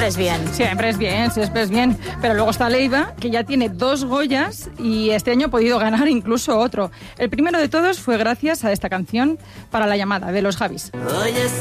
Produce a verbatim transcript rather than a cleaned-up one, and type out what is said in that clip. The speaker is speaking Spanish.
es bien. Siempre es bien, siempre es bien. Pero luego está Leiva, que ya tiene dos Goyas y este año ha podido ganar incluso otro. El primero de todos fue gracias a esta canción, Para la llamada, de los Javis. Oye,